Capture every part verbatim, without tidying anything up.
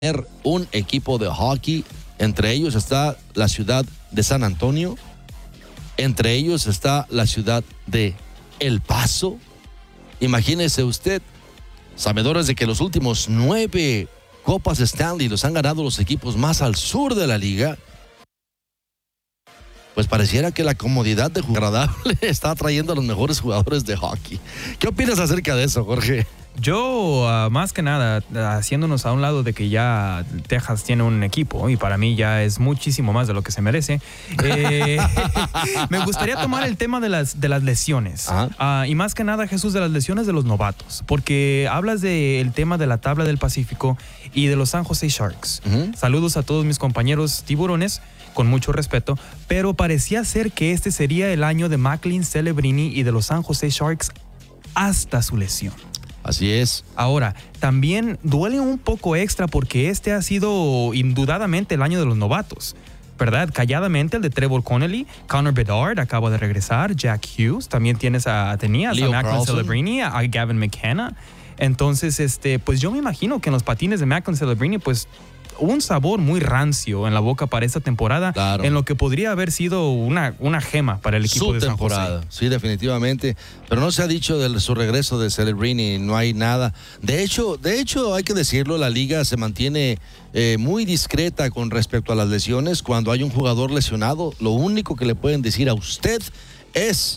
un equipo de hockey. Entre ellos está la ciudad de San Antonio. Entre ellos está la ciudad de El Paso. Imagínese usted, sabedores de que los últimos nueve Copas Stanley los han ganado los equipos más al sur de la liga. Pues pareciera que la comodidad de jugar agradable está atrayendo a los mejores jugadores de hockey. ¿Qué opinas acerca de eso, Jorge? Yo, uh, más que nada, haciéndonos a un lado de que ya Texas tiene un equipo y para mí ya es muchísimo más de lo que se merece, eh, me gustaría tomar el tema de las, de las lesiones. Uh, y más que nada, Jesús, de las lesiones de los novatos, porque hablas del tema de la tabla del Pacífico y de los San Jose Sharks. Uh-huh. Saludos a todos mis compañeros tiburones, con mucho respeto, pero parecía ser que este sería el año de Macklin Celebrini y de los San Jose Sharks hasta su lesión. Así es. Ahora, también duele un poco extra porque este ha sido indudablemente el año de los novatos, ¿verdad? Calladamente el de Trevor Connelly, Connor Bedard acaba de regresar, Jack Hughes, también tienes a, tenías Leo a Macklin Celebrini, a Gavin McKenna. Entonces, este, pues yo me imagino que en los patines de Macklin Celebrini, pues un sabor muy rancio en la boca para esta temporada, claro, en lo que podría haber sido una, una gema para el equipo su de San José. Temporada, sí, definitivamente. Pero no se ha dicho de su regreso de Celebrini, no hay nada. De hecho, de hecho, hay que decirlo, la liga se mantiene eh, muy discreta con respecto a las lesiones. Cuando hay un jugador lesionado, lo único que le pueden decir a usted es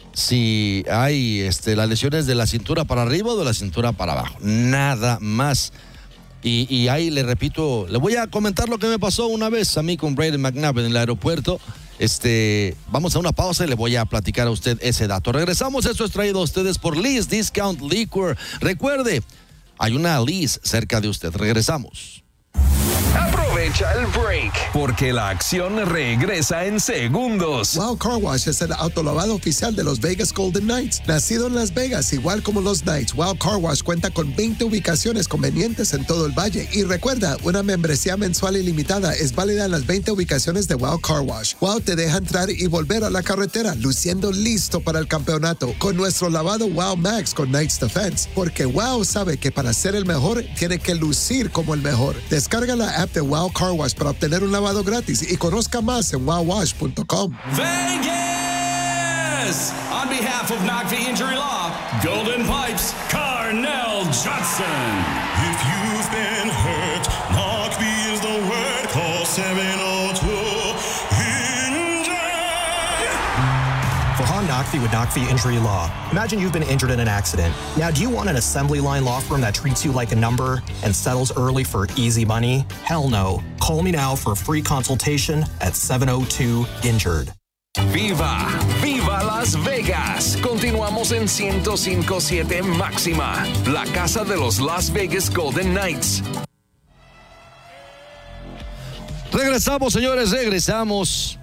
si hay este, las lesiones de la cintura para arriba o de la cintura para abajo. Nada más. Y, y ahí le repito, le voy a comentar lo que me pasó una vez a mí con Brayden McNabb en el aeropuerto. Este, vamos a una pausa y le voy a platicar a usted ese dato. Regresamos, esto es traído a ustedes por Lee's Discount Liquor. Recuerde, hay una Lee's cerca de usted. Regresamos. Aprovecha el break, porque la acción regresa en segundos. Wow Car Wash es el autolavado oficial de los Vegas Golden Knights. Nacido en Las Vegas, igual como los Knights, Wow Car Wash cuenta con veinte ubicaciones convenientes en todo el valle. Y recuerda, una membresía mensual ilimitada es válida en las veinte ubicaciones de Wow Car Wash. Wow te deja entrar y volver a la carretera, luciendo listo para el campeonato, con nuestro lavado Wow Max con Knights Defense. Porque Wow sabe que para ser el mejor, tiene que lucir como el mejor. Descarga la app de Wow Car Wash para obtener un lavado gratis y conozca más en wow wash punto com. Vegas! On behalf of Knockville Injury Law, Golden Pipes, Carnell Johnson. If you've been hurt, Knockville is the word. Call seven oh two injured. For Han Knockville with Knockville Injury Law, imagine you've been injured in an accident. Now, do you want an assembly line law firm that treats you like a number and settles early for easy money? Hell no. Call me now for a free consultation at seven oh two injured. ¡Viva! ¡Viva Las Vegas! Continuamos en ciento cinco punto siete Máxima, la casa de los Las Vegas Golden Knights. Regresamos, señores, regresamos.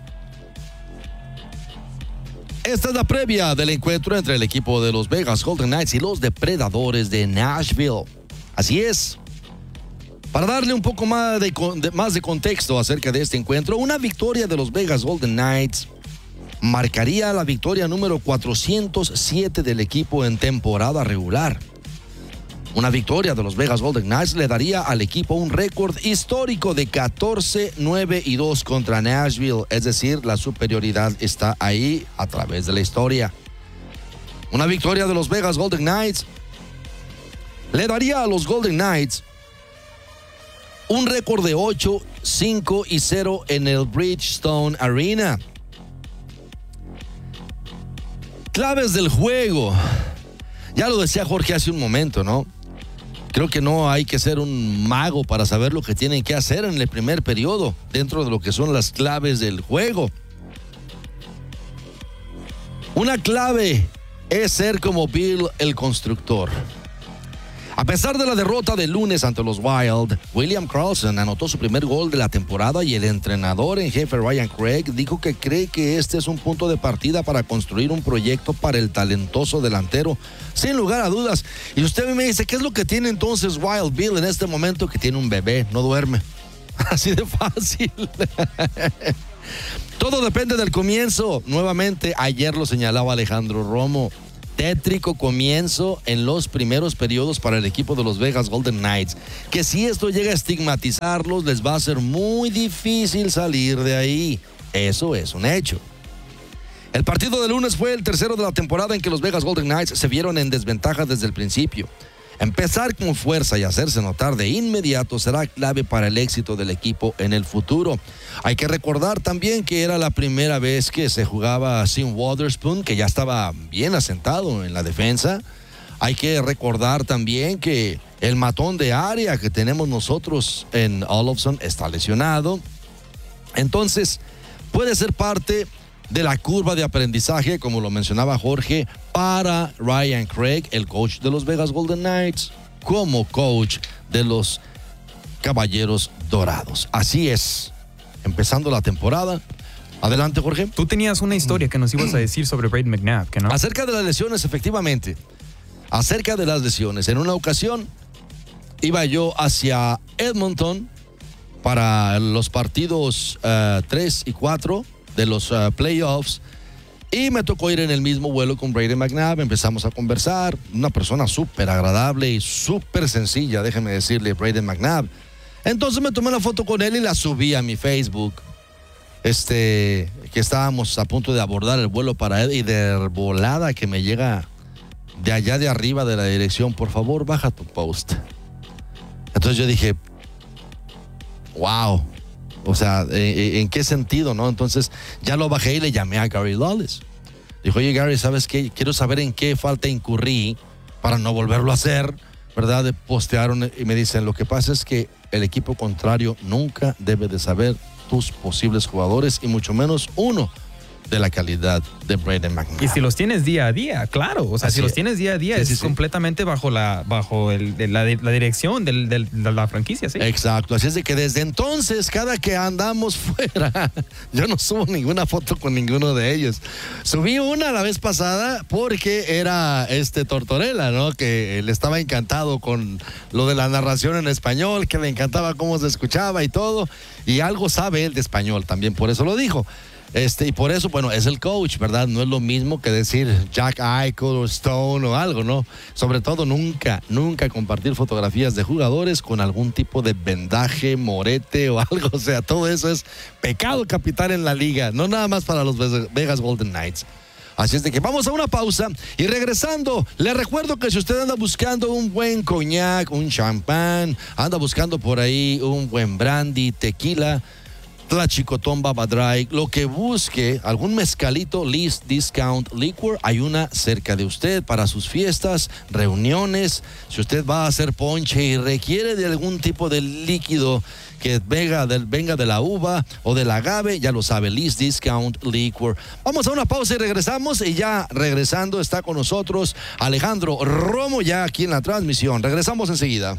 Esta es la previa del encuentro entre el equipo de los Vegas Golden Knights y los Depredadores de Nashville. Así es. Para darle un poco más de, de, más de contexto acerca de este encuentro, una victoria de los Vegas Golden Knights marcaría la victoria número cuatrocientos siete del equipo en temporada regular. Una victoria de los Vegas Golden Knights le daría al equipo un récord histórico de catorce nueve y dos contra Nashville, es decir, la superioridad está ahí a través de la historia. Una victoria de los Vegas Golden Knights le daría a los Golden Knights un récord de ocho cinco y cero en el Bridgestone Arena. Claves del juego. Ya lo decía Jorge hace un momento, ¿no? Creo que no hay que ser un mago para saber lo que tienen que hacer en el primer periodo, dentro de lo que son las claves del juego. Una clave es ser como Bill el constructor. A pesar de la derrota del lunes ante los Wild, William Karlsson anotó su primer gol de la temporada y el entrenador en jefe Ryan Craig dijo que cree que este es un punto de partida para construir un proyecto para el talentoso delantero, sin lugar a dudas. Y usted me dice, ¿qué es lo que tiene entonces Wild Bill en este momento? Que tiene un bebé, no duerme. Así de fácil. Todo depende del comienzo. Nuevamente, ayer lo señalaba Alejandro Romo. tétrico comienzo en los primeros periodos para el equipo de los Vegas Golden Knights, que si esto llega a estigmatizarlos, les va a ser muy difícil salir de ahí. Eso es un hecho. El partido de lunes fue el tercero de la temporada en que los Vegas Golden Knights se vieron en desventaja desde el principio. Empezar con fuerza y hacerse notar de inmediato será clave para el éxito del equipo en el futuro. Hay que recordar también que era la primera vez que se jugaba sin Wotherspoon, que ya estaba bien asentado en la defensa. Hay que recordar también que el matón de área que tenemos nosotros en Olofsson está lesionado. Entonces, puede ser parte de la curva de aprendizaje, como lo mencionaba Jorge, para Ryan Craig, el coach de los Vegas Golden Knights, como coach de los Caballeros Dorados. Así es, empezando la temporada. Adelante, Jorge. Tú tenías una historia que nos ibas a decir sobre Brayden McNabb, ¿que no? Acerca de las lesiones, efectivamente. Acerca de las lesiones. En una ocasión, iba yo hacia Edmonton para los partidos uh, tres y cuatro de los uh, playoffs, y me tocó ir en el mismo vuelo con Brayden McNabb. Empezamos a conversar, una persona súper agradable y súper sencilla, déjeme decirle, Brayden McNabb. Entonces me tomé una foto con él y la subí a mi Facebook, este, que estábamos a punto de abordar el vuelo para él, y de volada que me llega de allá de arriba de la dirección: por favor, baja tu post. Entonces yo dije, wow. O sea, ¿en qué sentido, no? Entonces ya lo bajé y le llamé a Gary Lawless. Dijo, oye, Gary, ¿sabes qué? Quiero saber en qué falta incurrí para no volverlo a hacer, ¿verdad? De postearon y me dicen, lo que pasa es que el equipo contrario nunca debe de saber tus posibles jugadores, y mucho menos uno de la calidad de Brayden McNabb. Y si los tienes día a día, claro. O sea, Así si los es. tienes día a día, Sí, es sí, sí. completamente bajo la bajo el, de la, de la dirección del, del, de la franquicia, ¿sí? Exacto, así es de que desde entonces, cada que andamos fuera, yo no subo ninguna foto con ninguno de ellos. Subí una la vez pasada porque era este Tortorella, ¿no? Que él estaba encantado con lo de la narración en español, que le encantaba cómo se escuchaba y todo, y algo sabe él de español también, por eso lo dijo. Este, y por eso, bueno, es el coach, ¿verdad? No es lo mismo que decir Jack Eichel o Stone o algo, ¿no? Sobre todo, nunca, nunca compartir fotografías de jugadores con algún tipo de vendaje, morete o algo. O sea, todo eso es pecado capital en la liga, no nada más para los Vegas Golden Knights. Así es de que vamos a una pausa, y regresando, les recuerdo que si usted anda buscando un buen coñac, un champán, anda buscando por ahí un buen brandy, tequila, Tlachicoton, Baba Dry, lo que busque, algún mezcalito, Least Discount Liquor, hay una cerca de usted para sus fiestas, reuniones. Si usted va a hacer ponche y requiere de algún tipo de líquido que venga, del, venga de la uva o del agave, ya lo sabe, Least Discount Liquor. Vamos a una pausa y regresamos, y ya regresando está con nosotros Alejandro Romo, ya aquí en la transmisión. Regresamos enseguida.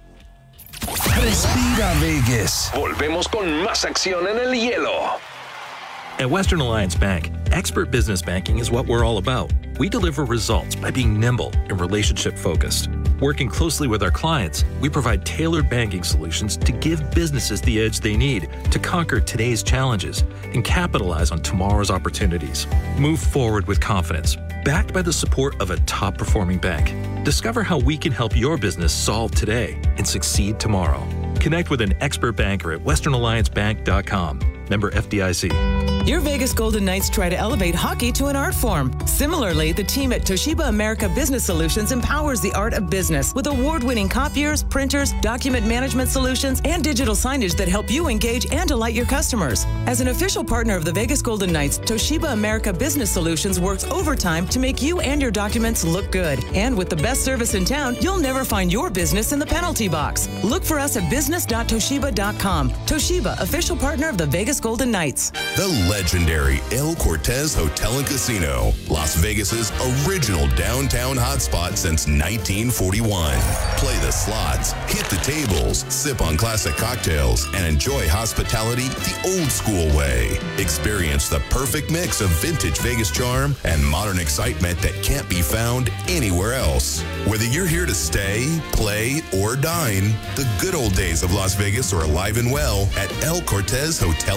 Respira Vegas. Volvemos con más acción en el hielo. At Western Alliance Bank, expert business banking is what we're all about. We deliver results by being nimble and relationship focused. Working closely with our clients, we provide tailored banking solutions to give businesses the edge they need to conquer today's challenges and capitalize on tomorrow's opportunities. Move forward with confidence, backed by the support of a top-performing bank. Discover how we can help your business solve today and succeed tomorrow. Connect with an expert banker at western alliance bank dot com. Member F D I C. Your Vegas Golden Knights try to elevate hockey to an art form. Similarly, the team at Toshiba America Business Solutions empowers the art of business with award-winning copiers, printers, document management solutions, and digital signage that help you engage and delight your customers. As an official partner of the Vegas Golden Knights, Toshiba America Business Solutions works overtime to make you and your documents look good. And with the best service in town, you'll never find your business in the penalty box. Look for us at business dot toshiba dot com. Toshiba, official partner of the Vegas Golden Knights. The legendary El Cortez Hotel and Casino, Las Vegas's original downtown hotspot since nineteen forty-one. Play the slots, hit the tables, sip on classic cocktails, and enjoy hospitality the old school way. Experience the perfect mix of vintage Vegas charm and modern excitement that can't be found anywhere else. Whether you're here to stay, play, or dine, the good old days of Las Vegas are alive and well at El Cortez Hotel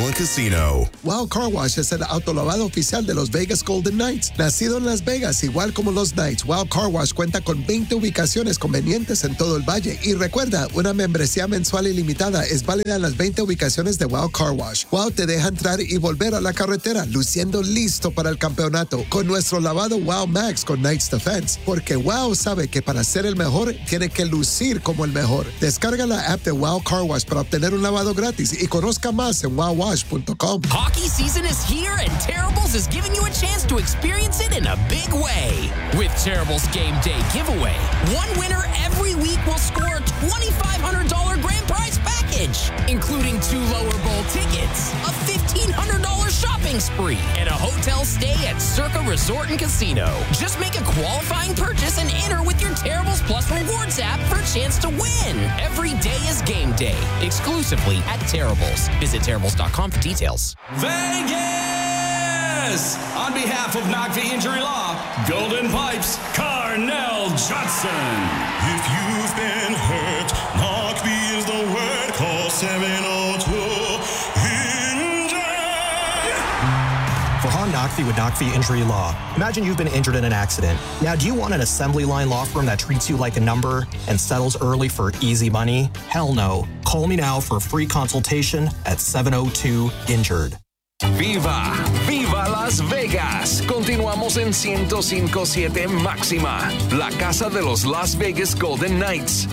Hotel and Casino. Wow Car Wash es el autolavado oficial de los Vegas Golden Knights. Nacido en Las Vegas, igual como los Knights, Wow Car Wash cuenta con veinte ubicaciones convenientes en todo el valle. Y recuerda, una membresía mensual ilimitada es válida en las veinte ubicaciones de Wow Car Wash. Wow te deja entrar y volver a la carretera, luciendo listo para el campeonato con nuestro lavado Wow Max con Knights Defense. Porque Wow sabe que para ser el mejor, tiene que lucir como el mejor. Descarga la app de Wow Car Wash para obtener un lavado gratis y conozca más en wow wash punto com. Hockey season is here and Terrible's is giving you a chance to experience it in a big way. With Terrible's Game Day giveaway, one winner every week will score a twenty-five hundred dollars grand prize package, including two lower bowl tickets, a fifteen hundred dollars shopping spree, and a hotel stay at Circa Resort and Casino. Just make a qualifying purchase and enter with your Terrible's Plus Rewards app for a chance to win. Every day is game day, exclusively at Terrible's. Visit Terrible's dot com for details. Vegas! On behalf of Knockville Injury Law, Golden Pipes, Carnell Johnson. If you've been hurt, Knockville is the word. Call seven oh two injured. Fahan Knockville with Knockville Injury Law. Imagine you've been injured in an accident. Now, do you want an assembly line law firm that treats you like a number and settles early for easy money? Hell no. Call me now for a free consultation at seven oh two injured. ¡Viva! ¡Viva Las Vegas! Continuamos en ciento cinco punto siete Máxima, la casa de los Las Vegas Golden Knights.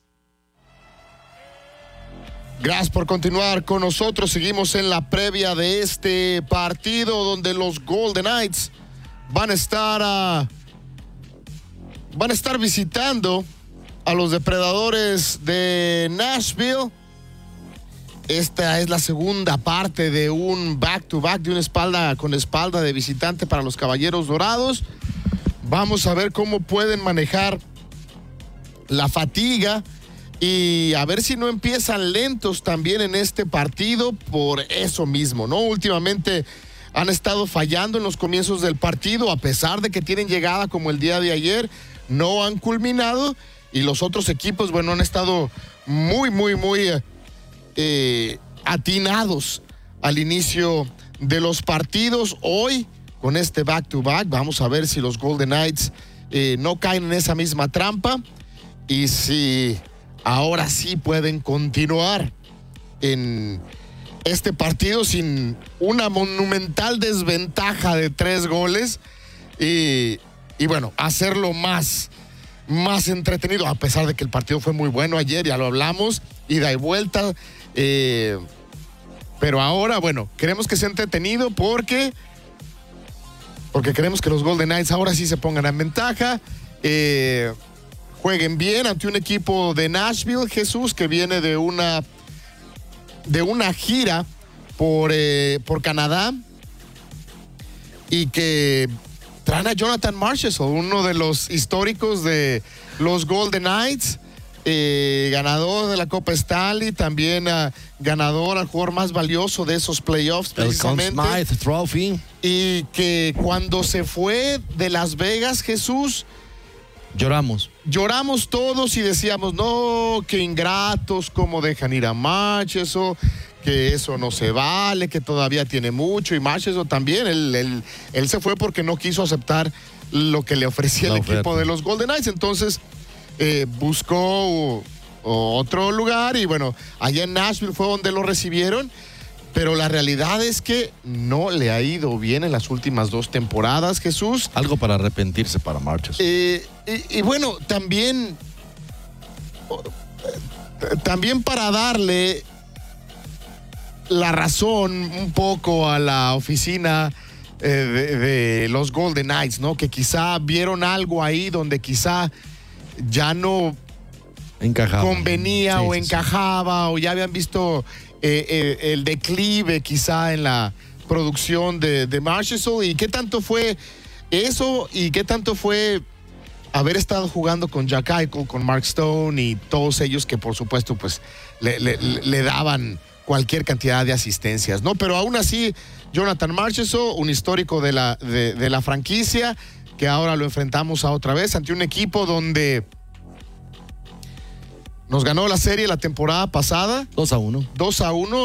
Gracias por continuar con nosotros. Seguimos en la previa de este partido donde los Golden Knights van a estar a, van a estar visitando a los depredadores de Nashville. Esta es la segunda parte de un back-to-back, de una espalda con espalda de visitante para los Caballeros Dorados. Vamos a ver cómo pueden manejar la fatiga y a ver si no empiezan lentos también en este partido por eso mismo, ¿no? Últimamente han estado fallando en los comienzos del partido, a pesar de que tienen llegada como el día de ayer, no han culminado y los otros equipos, bueno, han estado muy, muy, muy... Eh, atinados al inicio de los partidos. Hoy, con este back-to-back, vamos a ver si los Golden Knights eh, no caen en esa misma trampa y si ahora sí pueden continuar en este partido sin una monumental desventaja de tres goles y, y bueno, hacerlo más, más entretenido, a pesar de que el partido fue muy bueno ayer, ya lo hablamos, ida y vuelta. Eh, pero ahora, bueno, queremos que sea entretenido porque porque queremos que los Golden Knights ahora sí se pongan en ventaja, eh, jueguen bien ante un equipo de Nashville, Jesús, que viene de una de una gira por, eh, por Canadá y que traen a Jonathan Marchessault, uno de los históricos de los Golden Knights. Eh, ganador de la Copa Stanley, también uh, ganador al jugador más valioso de esos playoffs, precisamente. El Conn Smythe Trophy. Y que cuando se fue de Las Vegas, Jesús, lloramos. Lloramos todos y decíamos, no, qué ingratos, cómo dejan ir a Marchessault, que eso no se vale, que todavía tiene mucho. Y Marchessault también, él, él, él se fue porque no quiso aceptar lo que le ofrecía la el oferta. Equipo de los Golden Knights. Entonces, Eh, buscó otro lugar y bueno, allá en Nashville fue donde lo recibieron, pero la realidad es que no le ha ido bien en las últimas dos temporadas, Jesús. Algo para arrepentirse para Marchessault. Eh, y, y bueno, también también para darle la razón un poco a la oficina eh, de, de los Golden Knights, ¿no? Que quizá vieron algo ahí donde quizá ya no encajaba. convenía sí, o sí, encajaba sí. o ya habían visto eh, eh, el declive quizá en la producción de, de Marchessault. ¿Y qué tanto fue eso? ¿Y qué tanto fue haber estado jugando con Jack Eichel, con Mark Stone y todos ellos que por supuesto pues le, le, le daban cualquier cantidad de asistencias, ¿no? Pero aún así, Jonathan Marchessault, un histórico de la, de, de la franquicia, que ahora lo enfrentamos a otra vez ante un equipo donde nos ganó la serie la temporada pasada. dos a uno. dos a uno.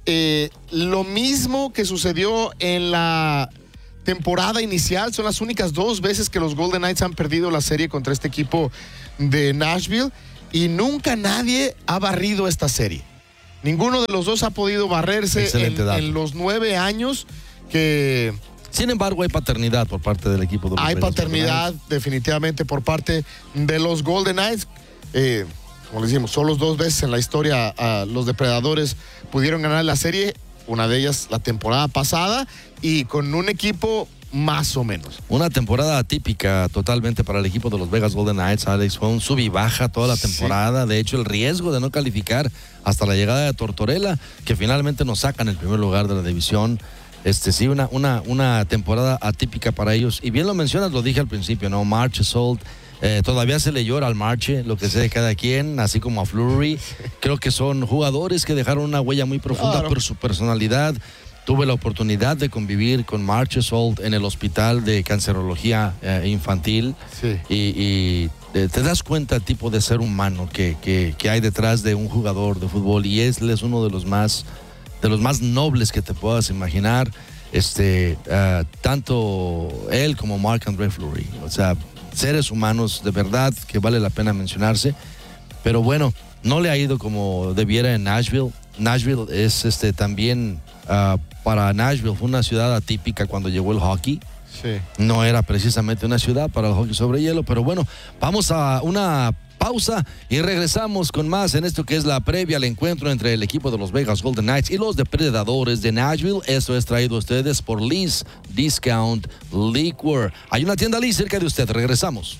eh, lo mismo que sucedió en la temporada inicial. Son las únicas dos veces que los Golden Knights han perdido la serie contra este equipo de Nashville y nunca nadie ha barrido esta serie. Ninguno de los dos ha podido barrerse en, en los nueve años que... Sin embargo, hay paternidad por parte del equipo de los Hay Vegas paternidad definitivamente por parte de los Golden Knights. Eh, como les decimos, solo dos veces en la historia uh, los depredadores pudieron ganar la serie. Una de ellas la temporada pasada y con un equipo más o menos. Una temporada atípica totalmente para el equipo de los Vegas Golden Knights, Alex. Fue un sub y baja toda la temporada. Sí. De hecho, el riesgo de no calificar hasta la llegada de Tortorella, que finalmente nos sacan el primer lugar de la división. Este sí, una, una, una temporada atípica para ellos. Y bien lo mencionas, lo dije al principio, ¿no? Marchessault, eh, todavía se le llora al Marche, lo que sea de cada quien, así como a Fleury. Creo que son jugadores que dejaron una huella muy profunda claro. por su personalidad. Tuve la oportunidad de convivir con Marchessault en el hospital de cancerología eh, infantil. Sí. Y, y eh, te das cuenta el tipo de ser humano que, que, que hay detrás de un jugador de fútbol. Y él es uno de los más... de los más nobles que te puedas imaginar, este, uh, tanto él como Marc-André Fleury. O sea, seres humanos de verdad que vale la pena mencionarse. Pero bueno, no le ha ido como debiera en Nashville. Nashville es este, también, uh, para Nashville fue una ciudad atípica cuando llegó el hockey. Sí. No era precisamente una ciudad para el hockey sobre hielo, pero bueno, vamos a una pausa y regresamos con más en esto que es la previa al encuentro entre el equipo de los Vegas Golden Knights y los depredadores de Nashville. Esto es traído a ustedes por Lee's Discount Liquor. Hay una tienda Lee cerca de usted. Regresamos.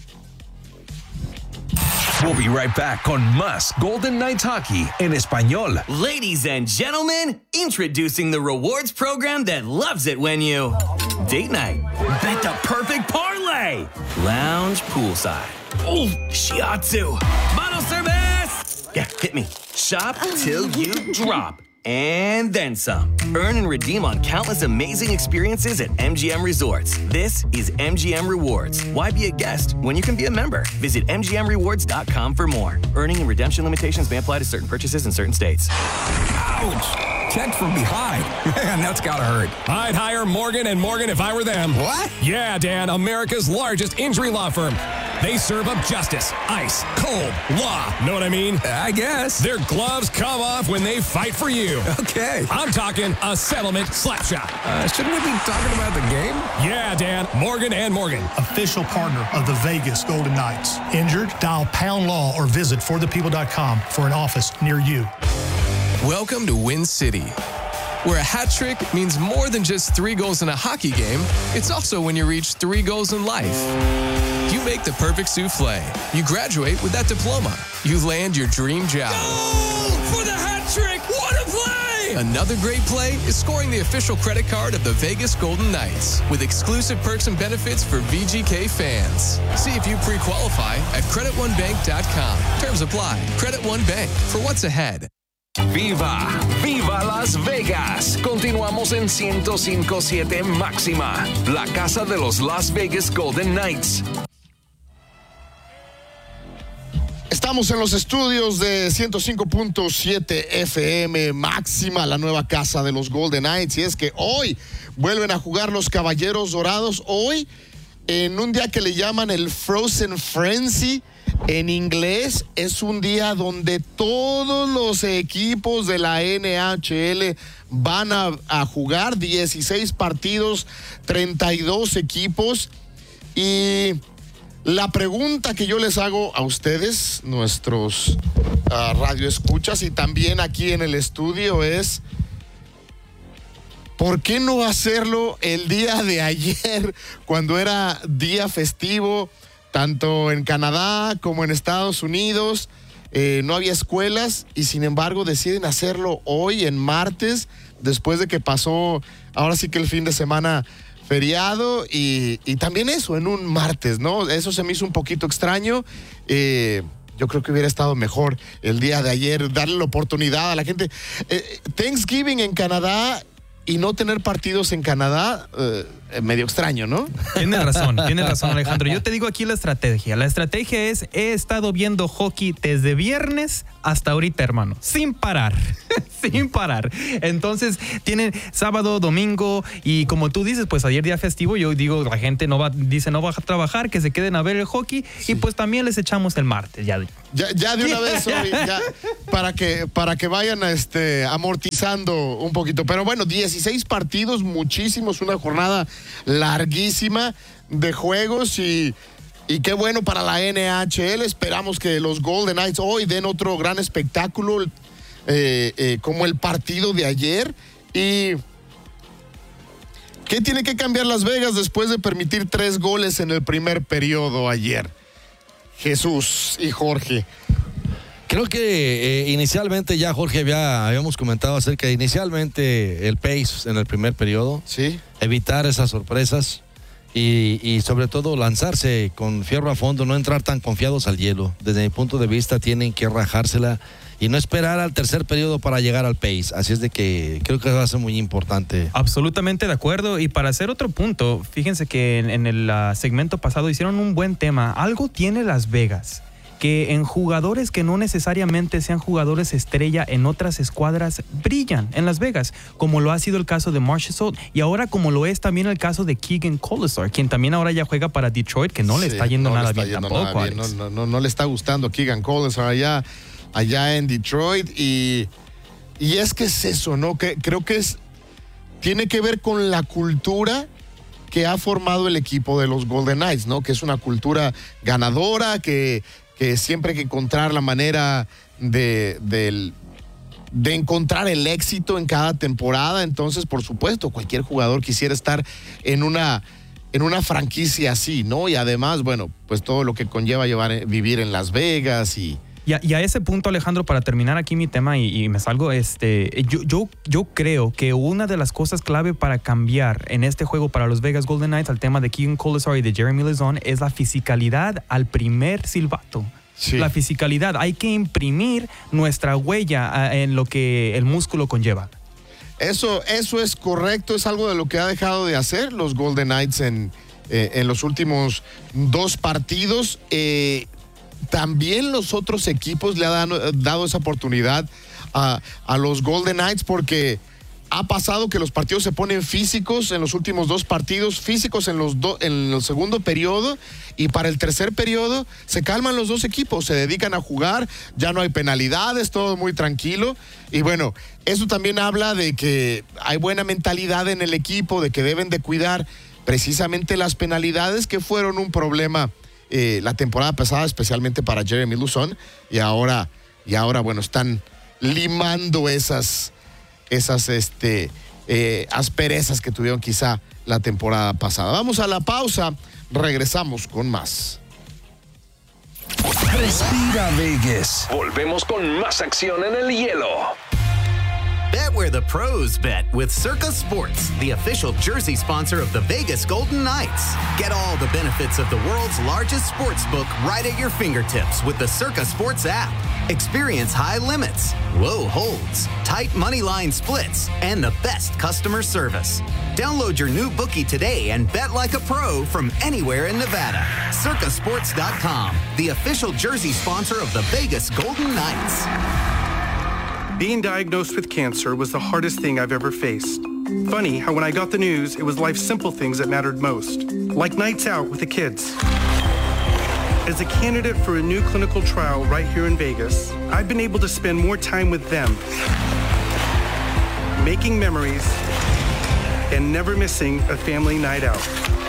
We'll be right back con más Golden Knights Hockey en español. Ladies and gentlemen, introducing the rewards program that loves it when you date night, bet the perfect parlay, lounge poolside. Oh, shiatsu. Bottle service. Yeah, hit me. Shop till you drop. And then some. Earn and redeem on countless amazing experiences at M G M Resorts. This is M G M Rewards. Why be a guest when you can be a member? Visit M G M rewards dot com for more. Earning and redemption limitations may apply to certain purchases in certain states. Ouch! Checked from behind. Man, that's gotta hurt. I'd hire Morgan and Morgan if I were them. What? Yeah, Dan, America's largest injury law firm. They serve up justice, ice, cold, law. Know what I mean? I guess. Their gloves come off when they fight for you. Okay. I'm talking a settlement slap shot. Uh, shouldn't we be talking about the game? Yeah, Dan, Morgan and Morgan. Official partner of the Vegas Golden Knights. Injured? Dial Pound Law or visit for the people dot com for an office near you. Welcome to Win City, where a hat trick means more than just three goals in a hockey game. It's also when you reach three goals in life. You make the perfect souffle. You graduate with that diploma. You land your dream job. Goal for the hat trick! What a play! Another great play is scoring the official credit card of the Vegas Golden Knights with exclusive perks and benefits for V G K fans. See if you pre-qualify at credit one bank dot com. Terms apply. Credit One Bank, for what's ahead. ¡Viva! ¡Viva Las Vegas! Continuamos en ciento cinco punto siete Máxima, la casa de los Las Vegas Golden Knights. Estamos en los estudios de ciento cinco punto siete F M Máxima, la nueva casa de los Golden Knights. Y es que hoy vuelven a jugar los Caballeros Dorados. Hoy, en un día que le llaman el Frozen Frenzy. En inglés, es un día donde todos los equipos de la N H L van a, a jugar dieciséis partidos, treinta y dos equipos. Y la pregunta que yo les hago a ustedes, nuestros uh, radioescuchas y también aquí en el estudio es: ¿por qué no hacerlo el día de ayer, cuando era día festivo? Tanto en Canadá como en Estados Unidos eh, no había escuelas y sin embargo deciden hacerlo hoy, en martes, después de que pasó ahora sí que el fin de semana feriado y, y también eso en un martes, ¿no? Eso se me hizo un poquito extraño. Eh, yo creo que hubiera estado mejor el día de ayer darle la oportunidad a la gente. Eh, Thanksgiving en Canadá y no tener partidos en Canadá, eh, medio extraño, ¿no? Tienes razón, tienes razón, Alejandro. Yo te digo aquí la estrategia. La estrategia es, he estado viendo hockey desde viernes hasta ahorita, hermano, sin parar, sin parar. Entonces, tienen sábado, domingo, y como tú dices, pues ayer día festivo, yo digo, la gente no va, dice no va a trabajar, que se queden a ver el hockey, sí. Y pues también les echamos el martes, ya. Ya, ya de una vez, hoy, ya, para que, para que vayan este, amortizando un poquito. Pero bueno, dieciséis partidos, muchísimos, una jornada larguísima de juegos y, y qué bueno para la N H L. Esperamos que los Golden Knights hoy den otro gran espectáculo, eh, eh, como el partido de ayer. Y ¿qué tiene que cambiar Las Vegas después de permitir tres goles en el primer periodo ayer? Jesús y Jorge. Creo que eh, inicialmente ya Jorge había, habíamos comentado acerca de inicialmente el pace en el primer periodo. Sí. Evitar esas sorpresas y, y sobre todo lanzarse con fierro a fondo, no entrar tan confiados al hielo. Desde mi punto de vista tienen que rajársela y no esperar al tercer periodo para llegar al pace. Así es de que creo que va a ser muy importante. Absolutamente de acuerdo. Y para hacer otro punto, fíjense que en, en el uh, segmento pasado hicieron un buen tema. Algo tiene Las Vegas, que en jugadores que no necesariamente sean jugadores estrella en otras escuadras brillan en Las Vegas, como lo ha sido el caso de Marchessault y ahora como lo es también el caso de Keegan Colasar, quien también ahora ya juega para Detroit, que no sí, le está yendo no nada está bien yendo tampoco. Nada bien. No, no, no, no le está gustando Keegan Colasar allá, allá en Detroit y, y es que es eso, ¿no? Que, creo que es, tiene que ver con la cultura que ha formado el equipo de los Golden Knights, ¿no? Que es una cultura ganadora, que que siempre hay que encontrar la manera de, de, de encontrar el éxito en cada temporada. Entonces, por supuesto, cualquier jugador quisiera estar en una, en una franquicia así, ¿no? Y además, bueno, pues todo lo que conlleva llevar, vivir en Las Vegas y... Y a, y a ese punto, Alejandro, para terminar aquí mi tema y, y me salgo, este, yo, yo, yo creo que una de las cosas clave para cambiar en este juego para los Vegas Golden Knights al tema de Keegan Colasar y de Jeremy Lauzon es la fisicalidad al primer silbato. Sí. La fisicalidad. Hay que imprimir nuestra huella en lo que el músculo conlleva. Eso, eso es correcto, es algo de lo que ha dejado de hacer los Golden Knights en, eh, en los últimos dos partidos. Eh, También los otros equipos le han dado, dado esa oportunidad a, a los Golden Knights porque ha pasado que los partidos se ponen físicos en los últimos dos partidos, físicos en, los do, en el segundo periodo y para el tercer periodo se calman los dos equipos, se dedican a jugar, ya no hay penalidades, todo muy tranquilo y bueno, eso también habla de que hay buena mentalidad en el equipo, de que deben de cuidar precisamente las penalidades que fueron un problema Eh, la temporada pasada, especialmente para Jeremy Lauzon, y ahora, y ahora bueno, están limando esas, esas este, eh, asperezas que tuvieron quizá la temporada pasada. Vamos a la pausa, regresamos con más. Respira Vegas. Volvemos con más acción en el hielo. Bet where the pros bet with Circa Sports, the official jersey sponsor of the Vegas Golden Knights. Get all the benefits of the world's largest sports book right at your fingertips with the Circa Sports app. Experience high limits, low holds, tight money line splits, and the best customer service. Download your new bookie today and bet like a pro from anywhere in Nevada. Circa Sports dot com, the official jersey sponsor of the Vegas Golden Knights. Being diagnosed with cancer was the hardest thing I've ever faced. Funny how when I got the news, it was life's simple things that mattered most, like nights out with the kids. As a candidate for a new clinical trial right here in Vegas, I've been able to spend more time with them, making memories and never missing a family night out.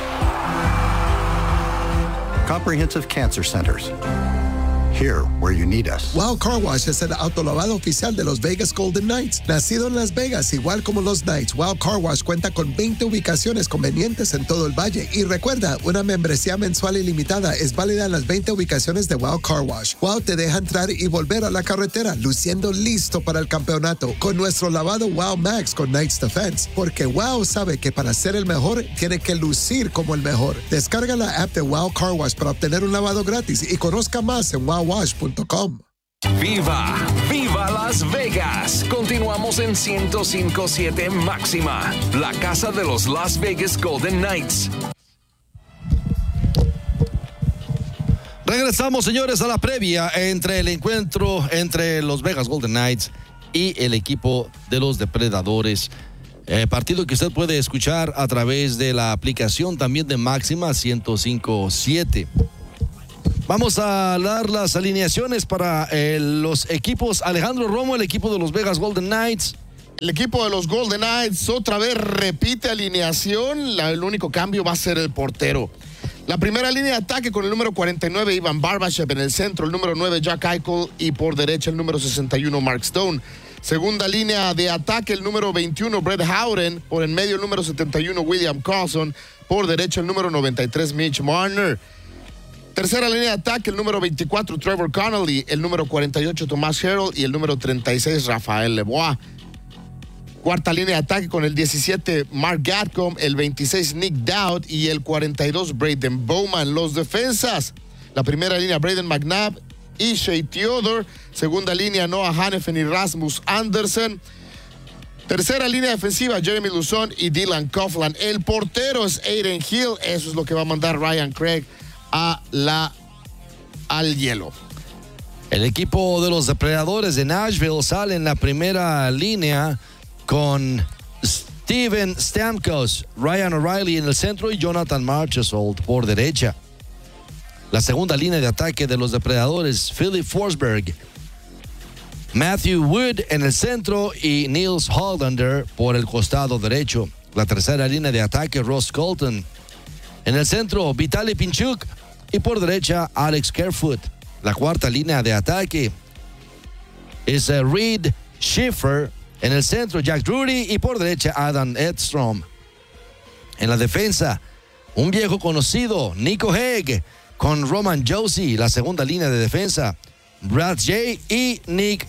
Comprehensive Cancer Centers. Here where you need us. Wow Car Wash es el autolavado oficial de los Vegas Golden Knights. Nacido en Las Vegas, igual como los Knights, Wow Car Wash cuenta con veinte ubicaciones convenientes en todo el valle. Y recuerda, una membresía mensual ilimitada es válida en las veinte ubicaciones de Wow Car Wash. Wow te deja entrar y volver a la carretera, luciendo listo para el campeonato con nuestro lavado Wow Max con Knights Defense. Porque Wow sabe que para ser el mejor, tiene que lucir como el mejor. Descarga la app de Wow Car Wash para obtener un lavado gratis y conozca más en wow wash punto com. ¡Viva! ¡Viva Viva Las Vegas. Continuamos en ciento cinco punto siete Máxima, la casa de los Las Vegas Golden Knights. Regresamos, señores, a la previa entre el encuentro entre los Vegas Golden Knights y el equipo de los Depredadores. Eh, partido que usted puede escuchar a través de la aplicación también de Máxima ciento cinco punto siete. Vamos a dar las alineaciones para eh, los equipos. Alejandro Romo, el equipo de los Vegas Golden Knights. El equipo de los Golden Knights otra vez repite alineación. La, el único cambio va a ser el portero. La primera línea de ataque con el número cuarenta y nueve, Ivan Barbashev. En el centro, el número nueve, Jack Eichel. Y por derecha, el número sesenta y uno, Mark Stone. Segunda línea de ataque, el número veintiuno, Brett Howden. Por en medio, el número setenta y uno, William Carlson. Por derecha, el número noventa y tres, Mitch Marner. Tercera línea de ataque, el número veinticuatro, Trevor Connolly. El número cuarenta y ocho, Thomas Hertl. Y el número treinta y seis, Rafael Lebois. Cuarta línea de ataque con el diecisiete, Mark Gatcomb. El veintiséis, Nick Dowd. Y el cuarenta y dos, Braden Bowman. Los defensas. La primera línea, Braden McNabb y Shea Theodore. Segunda línea, Noah Hanifin y Rasmus Andersen. Tercera línea defensiva, Jeremy Luzon y Dylan Coughlin. El portero es Aiden Hill. Eso es lo que va a mandar Ryan Craig a la, al hielo. El equipo de los Depredadores de Nashville sale en la primera línea con Steven Stamkos, Ryan O'Reilly en el centro y Jonathan Marchessault por derecha. La segunda línea de ataque de los Depredadores, Philip Forsberg, Matthew Wood en el centro y Niels Hollander por el costado derecho. La tercera línea de ataque, Ross Colton. En el centro, Vitaly Pinchuk y por derecha, Alex Kerfoot. La cuarta línea de ataque es uh, Reed Schiffer. En el centro, Jack Drury y por derecha, Adam Edstrom. En la defensa, un viejo conocido, Nico Hague, con Roman Josi. La segunda línea de defensa, Brad Jay y Nick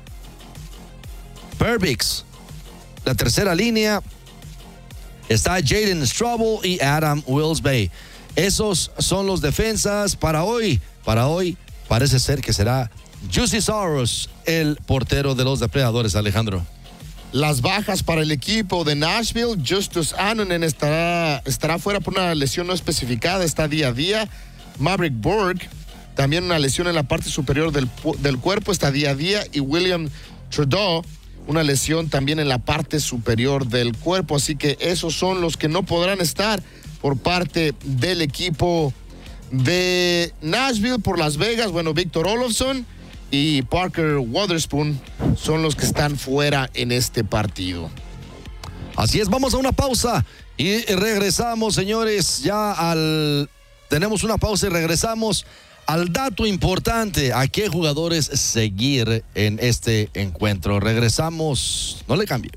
Perbix. La tercera línea está Jaden Strobel y Adam Wilsby. Esos son los defensas para hoy. Para hoy parece ser que será Juuse Saros, el portero de los Depredadores, Alejandro. Las bajas para el equipo de Nashville, Justus Anonen estará, estará fuera por una lesión no especificada, está día a día. Maverick Borg, también una lesión en la parte superior del, del cuerpo, está día a día. Y William Trudeau, una lesión también en la parte superior del cuerpo. Así que esos son los que no podrán estar por parte del equipo de Nashville. Por Las Vegas, bueno, Victor Olofsson y Parker Wotherspoon son los que están fuera en este partido. Así es, vamos a una pausa y regresamos, señores, ya al... Tenemos una pausa y regresamos al dato importante, a qué jugadores seguir en este encuentro. Regresamos, no le cambie.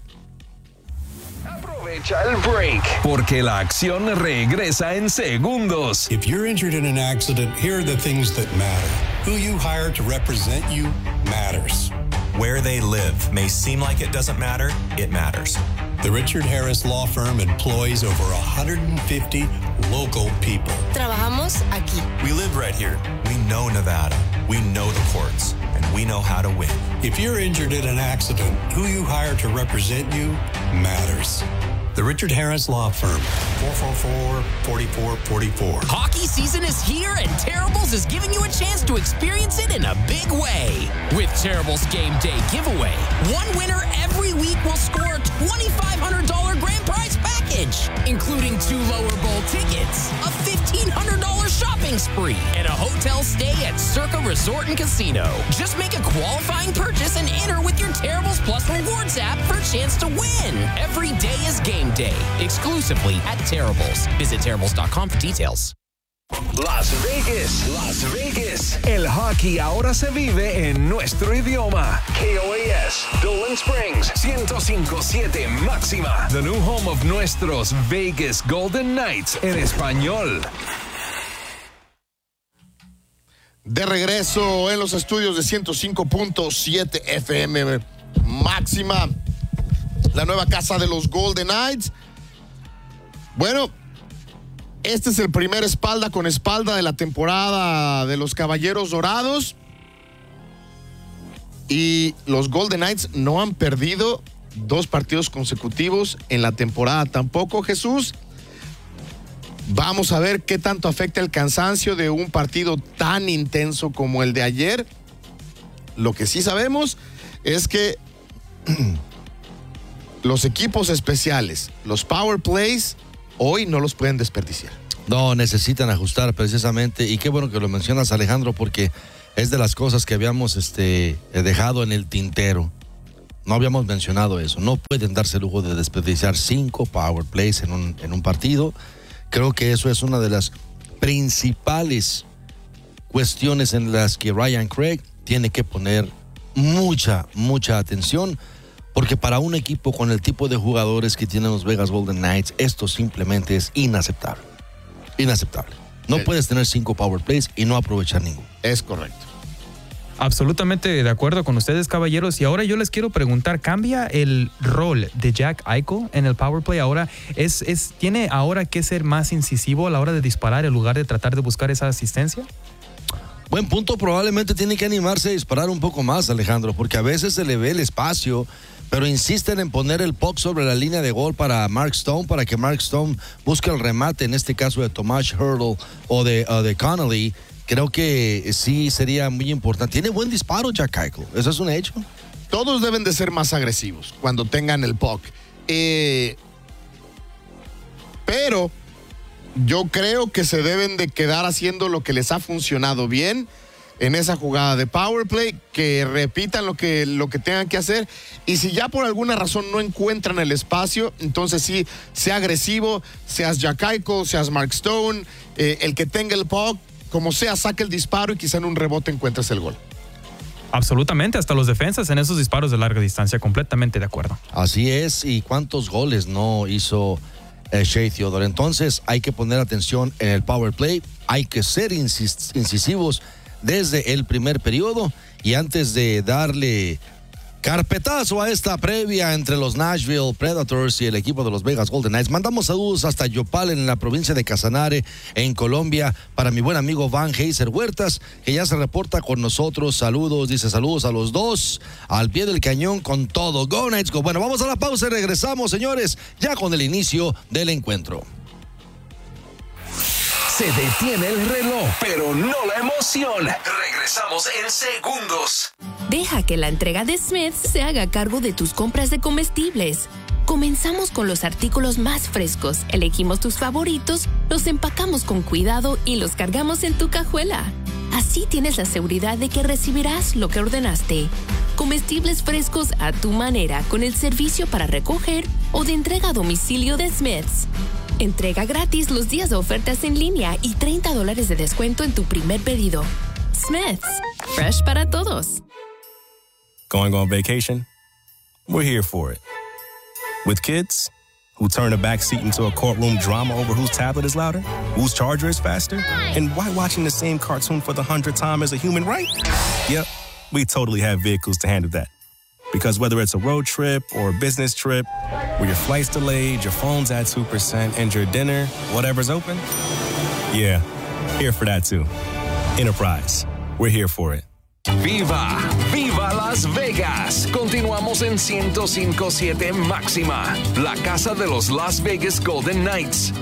Aprovecha el break, porque la acción regresa en segundos. If you're injured in an accident, here are the things that matter. Who you hire to represent you matters. Where they live may seem like it doesn't matter, it matters. The Richard Harris Law Firm employs over one hundred fifty local people. Trabajamos aquí. We live right here. We know Nevada. We know the courts. And we know how to win. If you're injured in an accident, who you hire to represent you matters. The Richard Harris Law Firm, four four four, four four four four. Hockey season is here, and Terribles is giving you a chance to experience it in a big way. With Terribles Game Day Giveaway, one winner every week will score a twenty-five hundred dollars grand prize package, including two lower bowl tickets, a fifteen hundred dollars shopping spree, and a hotel stay at Circa Resort and Casino. Just make a qualifying purchase and enter with your Terribles Plus Rewards app for a chance to win. Every day is game day, exclusively at Terribles. Visit terribles dot com for details. Las Vegas, Las Vegas. El hockey ahora se vive en nuestro idioma. K O A S, Dolan Springs, ciento cinco punto siete Máxima. The new home of nuestros Vegas Golden Knights en español. De regreso en los estudios de ciento cinco punto siete F M Máxima, la nueva casa de los Golden Knights. Bueno, este es el primer espalda con espalda de la temporada de los Caballeros Dorados. Y los Golden Knights no han perdido dos partidos consecutivos en la temporada tampoco, Jesús. Vamos a ver qué tanto afecta el cansancio de un partido tan intenso como el de ayer. Lo que sí sabemos es que los equipos especiales, los power plays, hoy no los pueden desperdiciar. No, necesitan ajustar precisamente, y qué bueno que lo mencionas, Alejandro, porque es de las cosas que habíamos este, dejado en el tintero. No habíamos mencionado eso. No pueden darse el lujo de desperdiciar cinco power plays en un, en un partido. Creo que eso es una de las principales cuestiones en las que Ryan Craig tiene que poner mucha, mucha atención, porque para un equipo con el tipo de jugadores que tienen los Vegas Golden Knights, esto simplemente es inaceptable. Inaceptable. No Eh. puedes tener cinco power plays y no aprovechar ninguno. Es correcto. Absolutamente de acuerdo con ustedes, caballeros. Y ahora yo les quiero preguntar, ¿cambia el rol de Jack Eichel en el power play? Ahora es, es, ¿tiene ahora que ser más incisivo a la hora de disparar en lugar de tratar de buscar esa asistencia? Buen punto, probablemente tiene que animarse a disparar un poco más, Alejandro, porque a veces se le ve el espacio, pero insisten en poner el puck sobre la línea de gol para Mark Stone, para que Mark Stone busque el remate, en este caso de Tomas Hertl o de, uh, de Connolly. Creo que sí sería muy importante. Tiene buen disparo Jack Eichel, eso es un hecho. Todos deben de ser más agresivos cuando tengan el puck. Eh, pero yo creo que se deben de quedar haciendo lo que les ha funcionado bien en esa jugada de power play, que repitan lo que, lo que tengan que hacer, y si ya por alguna razón no encuentran el espacio, entonces sí, sea agresivo, seas Jack Eichel, seas Mark Stone, eh, el que tenga el puck, como sea, saque el disparo y quizá en un rebote encuentres el gol. Absolutamente, hasta los defensas en esos disparos de larga distancia, completamente de acuerdo. Así es, y cuántos goles no hizo eh, Shea Theodore. Entonces hay que poner atención en el power play, hay que ser incis- incisivos desde el primer periodo, y antes de darle carpetazo a esta previa entre los Nashville Predators y el equipo de los Vegas Golden Knights, mandamos saludos hasta Yopal, en la provincia de Casanare, en Colombia, para mi buen amigo Van Heiser Huertas, que ya se reporta con nosotros. Saludos, dice saludos a los dos, al pie del cañón con todo. Go Knights, go. Bueno, vamos a la pausa y regresamos, señores, ya con el inicio del encuentro. Se detiene el reloj, pero no la emoción. Regresamos en segundos. Deja que la entrega de Smith's se haga cargo de tus compras de comestibles. Comenzamos con los artículos más frescos, elegimos tus favoritos, los empacamos con cuidado y los cargamos en tu cajuela. Así tienes la seguridad de que recibirás lo que ordenaste. Comestibles frescos a tu manera, con el servicio para recoger o de entrega a domicilio de Smith's. Entrega gratis los días de ofertas en línea y treinta dólares de descuento en tu primer pedido. Smith's, fresh para todos. Going on vacation? We're here for it. With kids who turn a backseat into a courtroom drama over whose tablet is louder, whose charger is faster, and why watching the same cartoon for the hundredth time is a human right? Yep, we totally have vehicles to handle that. Because whether it's a road trip or a business trip, where your flight's delayed, your phone's at two percent, and your dinner, whatever's open, yeah, here for that too. Enterprise, we're here for it. ¡Viva! ¡Viva Las Vegas! Continuamos en ciento cinco punto siete Máxima, la casa de los Las Vegas Golden Knights.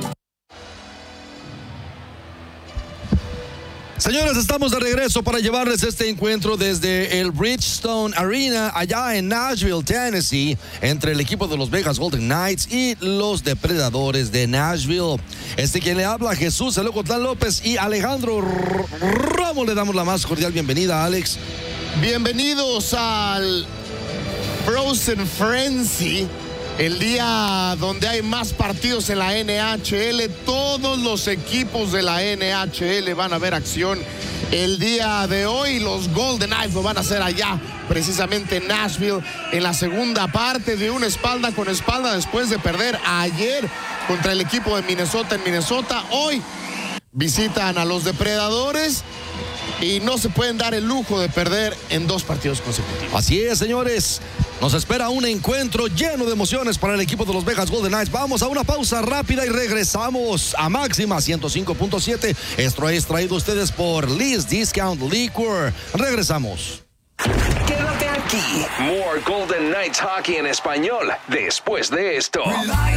Señores, estamos de regreso para llevarles este encuentro desde el Bridgestone Arena, allá en Nashville, Tennessee, entre el equipo de los Vegas Golden Knights y los Depredadores de Nashville. Este quien le habla, Jesús Elocotlán López, y Alejandro Ramos. Le damos la más cordial bienvenida, Alex. Bienvenidos al Frozen Frenzy, el día donde hay más partidos en la N H L. Todos los equipos de la N H L van a ver acción el día de hoy. Los Golden Knights lo van a hacer allá, precisamente en Nashville, en la segunda parte de una espalda con espalda después de perder ayer contra el equipo de Minnesota en Minnesota. Hoy visitan a los Depredadores y no se pueden dar el lujo de perder en dos partidos consecutivos. Así es, señores. Nos espera un encuentro lleno de emociones para el equipo de los Vegas Golden Knights. Vamos a una pausa rápida y regresamos a Máxima ciento cinco punto siete. Esto es traído a ustedes por Lee's Discount Liquor. Regresamos. Quédate aquí aquí. More Golden Knights Hockey en español después de esto. Rely